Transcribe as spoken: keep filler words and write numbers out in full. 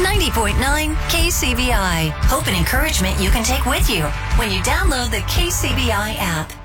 ninety point nine K C B I. Hope and encouragement you can take with you when you download the K C B I app.